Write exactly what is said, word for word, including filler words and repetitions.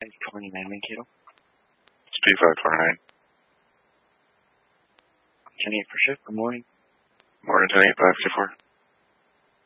twenty-nine Mankato. Speed five twenty-nine. ten eight for shift. Good morning. Morning, ten eight, five two four.